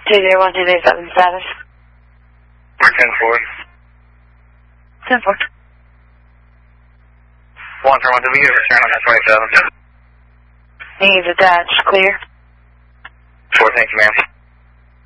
201-287 status. 10-4. 10-4. 1 turn 1 to the return on that 27. Needs attached, clear. 4, thank you, ma'am.